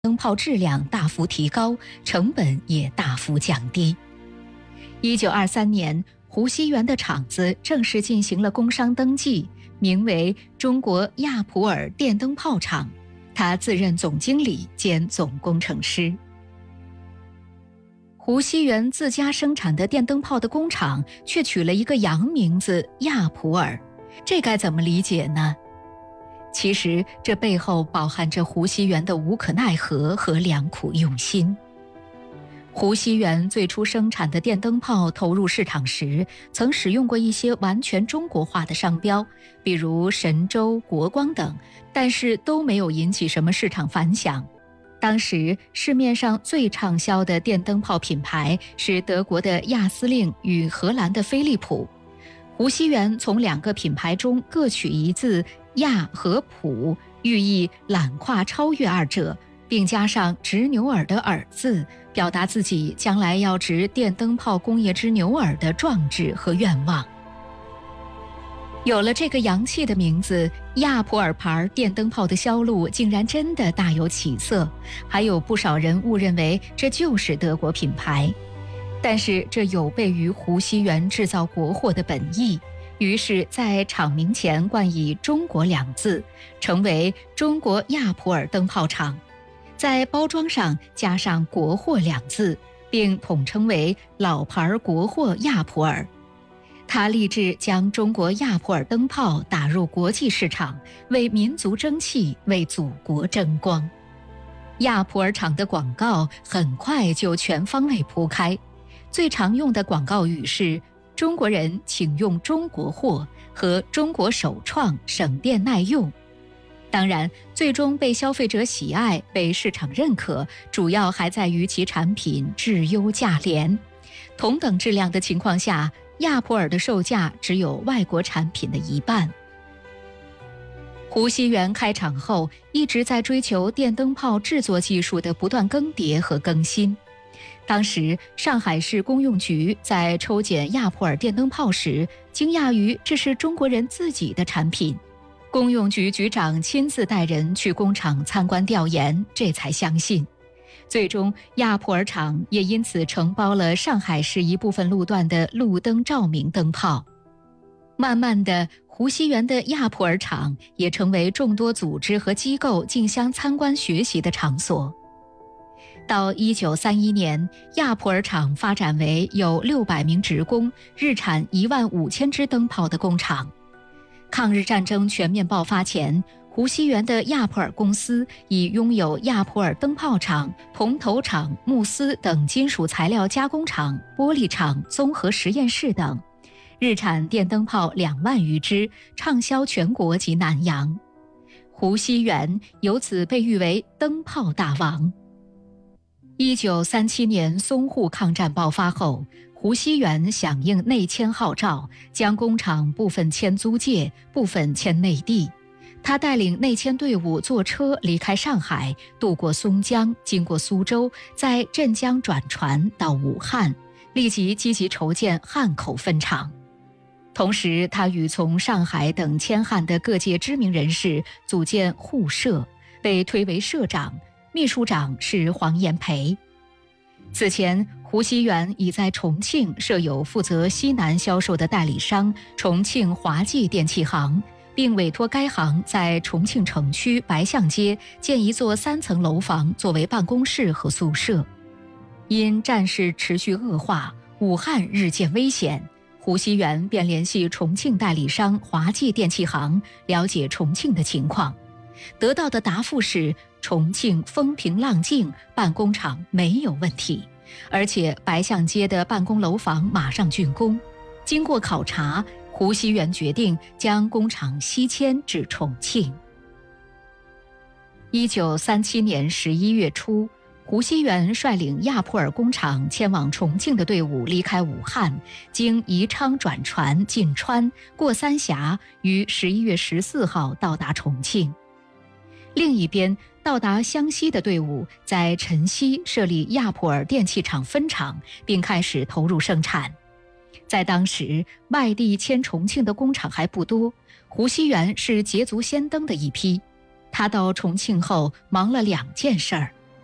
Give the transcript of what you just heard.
灯泡质量大幅提高，成本也大幅降低。1923年，胡锡元的厂子正式进行了工商登记，名为中国亚普尔电灯泡厂，他自任总经理兼总工程师。胡锡元自家生产的电灯泡的工厂却取了一个洋名字亚普尔，这该怎么理解呢？其实这背后饱含着胡锡元的无可奈何和良苦用心。胡锡元最初生产的电灯泡投入市场时，曾使用过一些完全中国化的商标，比如神州、国光等，但是都没有引起什么市场反响。当时市面上最畅销的电灯泡品牌是德国的亚司令与荷兰的飞利浦。胡锡元从两个品牌中各取一字亚和普，寓意揽跨超越二者，并加上执牛耳的耳字，表达自己将来要执电灯泡工业之牛耳的壮志和愿望。有了这个洋气的名字，亚普尔牌电灯泡的销路竟然真的大有起色，还有不少人误认为这就是德国品牌。但是这有悖于胡锡元制造国货的本意，于是在厂名前冠以中国两字，成为中国亚普尔灯泡厂，在包装上加上国货两字，并统称为老牌国货亚普尔。他立志将中国亚普尔灯泡打入国际市场，为民族争气，为祖国争光。亚普尔厂的广告很快就全方位铺开，最常用的广告语是中国人请用中国货和中国首创，省电耐用。当然，最终被消费者喜爱，被市场认可，主要还在于其产品质优价廉。同等质量的情况下，亚普尔的售价只有外国产品的一半。胡锡元开厂后，一直在追求电灯泡制作技术的不断更迭和更新。当时上海市公用局在抽检亚普尔电灯泡时，惊讶于这是中国人自己的产品。公用局局长亲自带人去工厂参观调研，这才相信。最终亚普尔厂也因此承包了上海市一部分路段的路灯照明灯泡。慢慢的，胡锡元的亚普尔厂也成为众多组织和机构竞相参观学习的场所。到1931年，亚普尔厂发展为有600名职工，日产15000只灯泡的工厂。抗日战争全面爆发前，胡锡元的亚普尔公司已拥有亚普尔灯泡厂、铜头厂、钼丝等金属材料加工厂、玻璃厂、综合实验室等，日产电灯泡2万余只，畅销全国及南洋。胡锡元由此被誉为灯泡大王。1937年淞沪抗战爆发后，胡锡元响应内迁号召，将工厂部分迁租界，部分迁内地。他带领内迁队伍坐车离开上海，渡过松江，经过苏州，在镇江转船到武汉，立即积极筹建汉口分厂。同时，他与从上海等迁汉的各界知名人士组建沪社，被推为社长，秘书长是黄炎培。此前，胡锡元已在重庆设有负责西南销售的代理商重庆华记电器行，并委托该行在重庆城区白象街建一座3层楼房作为办公室和宿舍。因战事持续恶化，武汉日渐危险，胡锡元便联系重庆代理商华记电器行，了解重庆的情况。得到的答复是，重庆风平浪静，办工厂没有问题，而且白象街的办公楼房马上竣工。经过考察，胡锡元决定将工厂西迁至重庆。1937年11月初，胡锡元率领亚普尔工厂迁往重庆的队伍离开武汉，经宜昌转船进川，过三峡，于11月14号到达重庆。另一边，到达湘西的队伍在辰溪设立亚普尔电器厂分厂，并开始投入生产。在当时，外地迁重庆的工厂还不多，胡锡元是捷足先登的一批。他到重庆后忙了2件事儿：